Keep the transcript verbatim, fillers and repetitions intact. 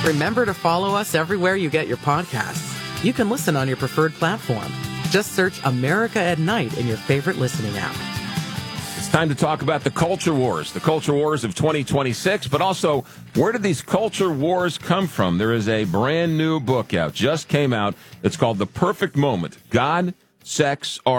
Remember to follow us everywhere you get your podcasts. You can listen on your preferred platform. Just search America at Night in your favorite listening app. It's time to talk about the culture wars, the culture wars of twenty twenty-six, but also where did these culture wars come from? There is a brand new book out, just came out. It's called The Perfect Moment: God, Sex, Art,